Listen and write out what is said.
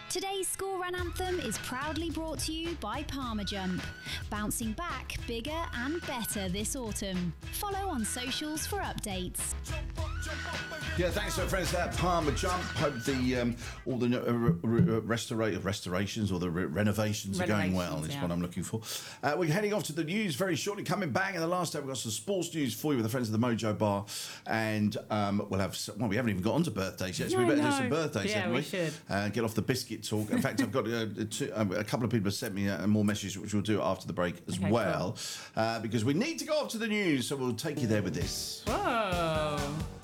Today's school run anthem is proudly brought to you by Parmajump. Bouncing back bigger and better this autumn. Follow on socials for updates. Yeah, thanks to our friends at Parmajump. Hope all the restorations or the renovations are going well. Is what I'm looking for. We're heading off to the news very shortly. Coming back in the last day, we've got some sports news for you with the friends of the Mojo Bar, and we haven't even got onto birthdays yet, so we better do some birthdays, haven't we? We should. Get off the biscuit talk. In fact, I've got a couple of people have sent me more messages, which we'll do after the break as well, because we need to go off to the news, so we'll take you there with this. Whoa.